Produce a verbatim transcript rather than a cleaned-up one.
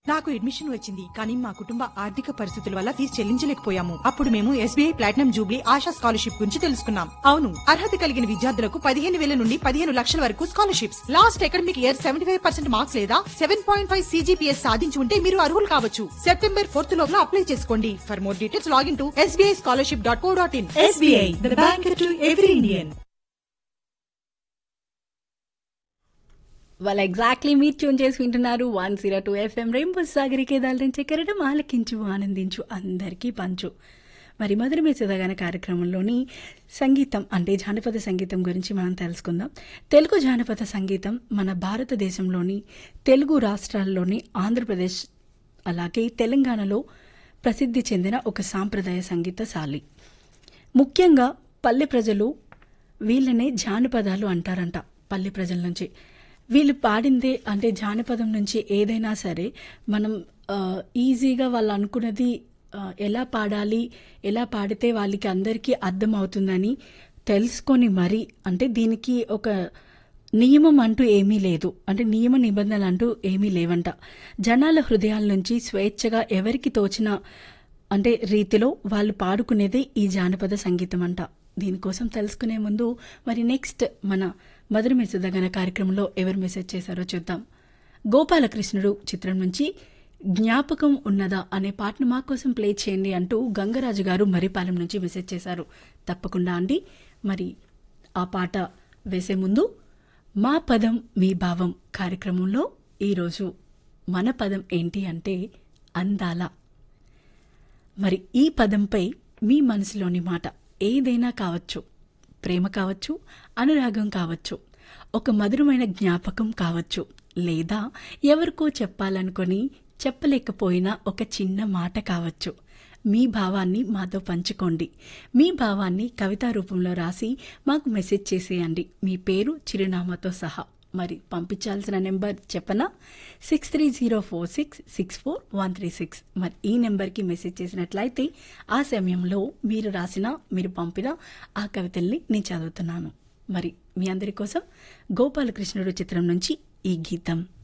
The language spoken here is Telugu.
నాకు అడ్మిషన్ వచ్చింది, కానీ మా కుటుంబ ఆర్థిక పరిస్థితుల వల్ల ఫీజు చెల్లించలేకపోయాము. అప్పుడు మేము SBI platinum Jubilee ASHA scholarship గురించి తెలుసుకున్నాం. అవును, అర్హత కలిగిన విద్యార్థులకు పదిహేను వేల నుండి పదిహేను లక్షల వరకు scholarships. Last academic year seventy five percent marks లేదా సెవెన్ పాయింట్ ఫైవ్ సీజీపీఎస్ సాధించి ఉంటే మీరు అర్హులు కావచ్చు. సెప్టెంబర్ ఫోర్త్ లోపల అప్లై చేసుకోండి. For more details login to SBI scholarship dot co dot in. SBI, the bank to every Indian. వాళ్ళు ఎగ్జాక్ట్లీ మీరు ట్యూన్ చేసి వింటున్నారు one zero two FM rainbow సాగరికే దాల్చిన చెక్కరడం ఆలకించు ఆనందించు అందరికీ పంచు. మరి మధుర మెచ్చదగానే కార్యక్రమంలోని సంగీతం అంటే జానపద సంగీతం గురించి మనం తెలుసుకుందాం. తెలుగు జానపద సంగీతం మన భారతదేశంలోని తెలుగు రాష్ట్రాల్లోని ఆంధ్రప్రదేశ్ అలాగే తెలంగాణలో ప్రసిద్ధి చెందిన ఒక సాంప్రదాయ సంగీత శాలి. ముఖ్యంగా పల్లె ప్రజలు వీళ్ళనే జానపదాలు అంటారంట. పల్లె ప్రజల నుంచి వీళ్ళు పాడిందే అంటే జానపదం నుంచి ఏదైనా సరే మనం ఈజీగా వాళ్ళు అనుకున్నది ఎలా పాడాలి, ఎలా పాడితే వాళ్ళకి అందరికీ అర్థం అవుతుందని తెలుసుకొని మరి అంటే దీనికి ఒక నియమం అంటూ ఏమీ లేదు, అంటే నియమ నిబంధనలు అంటూ ఏమీ లేవంట. జనాల హృదయాల నుంచి స్వేచ్ఛగా ఎవరికి తోచిన అంటే రీతిలో వాళ్ళు పాడుకునేదే ఈ జానపద సంగీతం అంట. దీనికోసం తెలుసుకునే ముందు మరి నెక్స్ట్ మన మధుర మెచ్చదగిన కార్యక్రమంలో ఎవరు మెసేజ్ చేశారో చూద్దాం. గోపాలకృష్ణుడు చిత్రం నుంచి జ్ఞాపకం ఉన్నదా అనే పాటను మా కోసం ప్లే చేయండి అంటూ గంగరాజు గారు మరిపాలెం నుంచి మెసేజ్ చేశారు. తప్పకుండా అండి. మరి ఆ పాట వేసే ముందు మా పదం మీ భావం కార్యక్రమంలో ఈరోజు మన పదం ఏంటి అంటే అందాల. మరి ఈ పదంపై మీ మనసులోని మాట ఏదైనా కావచ్చు, ప్రేమ కావచ్చు, అనురాగం కావచ్చు, ఒక మధురమైన జ్ఞాపకం కావచ్చు, లేదా ఎవరికో చెప్పాలనుకొని చెప్పలేకపోయినా ఒక చిన్న మాట కావచ్చు. మీ భావాన్ని మాతో పంచుకోండి. మీ భావాన్ని కవితా రూపంలో రాసి మాకు మెసేజ్ చేసేయండి, మీ పేరు చిరునామాతో సహా. మరి పంపించాల్సిన నెంబర్ చెప్పనా? Six three zero four six six four one three six. మరి ఈ నెంబర్కి మెసేజ్ చేసినట్లయితే ఆ సమయంలో మీరు రాసిన మీరు పంపిన ఆ కవితల్ని నేను చదువుతున్నాను. మరి మీ అందరి కోసం గోపాలకృష్ణుడు చిత్రం నుంచి ఈ గీతం.